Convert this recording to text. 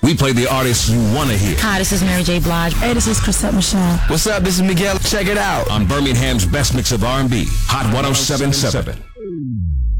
We play the artists you want to hear. Hi, this is Mary J. Blige. Hey, this is Chrisette Michele. What's up? This is Miguel. Check it out On Birmingham's best mix of R&B, Hot 107.7.